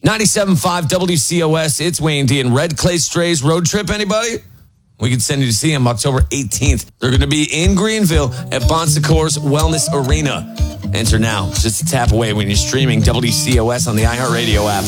97.5 WCOS. It's Wayne D and Red Clay Strays road trip. Anybody? We can send you to see them October 18th. They're going to be in Greenville at Bon Secours Wellness Arena. Enter now. Just a tap away when you're streaming WCOS on the iHeartRadio app.